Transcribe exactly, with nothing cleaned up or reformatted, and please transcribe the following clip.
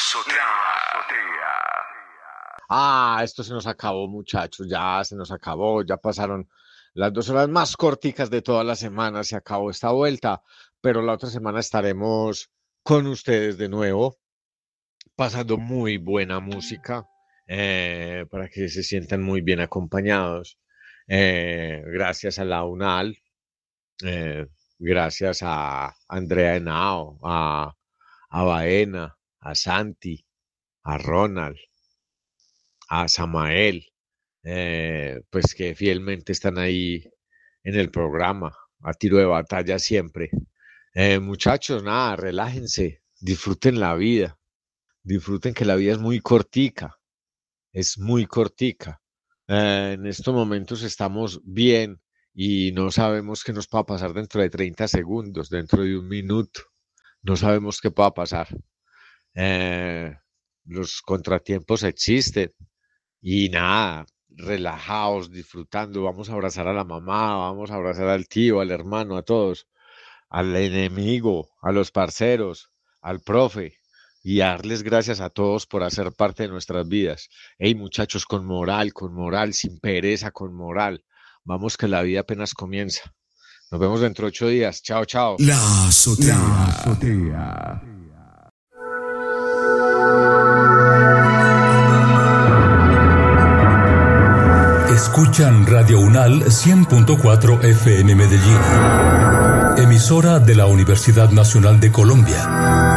azotea. Ah, esto se nos acabó, muchachos, ya se nos acabó, ya pasaron las dos horas más corticas de toda la semana, se acabó esta vuelta, pero la otra semana estaremos con ustedes de nuevo, pasando muy buena música, eh, para que se sientan muy bien acompañados. Eh, gracias a la UNAL, eh, gracias a Andrea Henao, a, a Baena, a Santi, a Ronald, a Samael, eh, pues que fielmente están ahí en el programa, a tiro de batalla siempre. Eh, muchachos, nada, relájense, disfruten la vida, disfruten que la vida es muy cortica, es muy cortica. Eh, en estos momentos estamos bien y no sabemos qué nos va a pasar dentro de treinta segundos, dentro de un minuto, no sabemos qué va a pasar. Eh, los contratiempos existen. Y nada, relajados, disfrutando, vamos a abrazar a la mamá, vamos a abrazar al tío, al hermano, a todos, al enemigo, a los parceros, al profe, y darles gracias a todos por hacer parte de nuestras vidas. Hey, muchachos, con moral, con moral, sin pereza, con moral. Vamos que la vida apenas comienza. Nos vemos dentro de ocho días. Chao, chao. La azotea. La azotea. Escuchan Radio UNAL cien punto cuatro F M Medellín, emisora de la Universidad Nacional de Colombia.